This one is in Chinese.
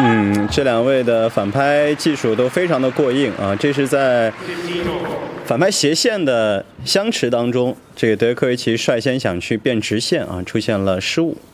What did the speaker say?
这两位的反拍技术都非常的过硬啊！这是在反拍斜线的相持当中，这个德约科维奇率先想去变直线啊，出现了失误。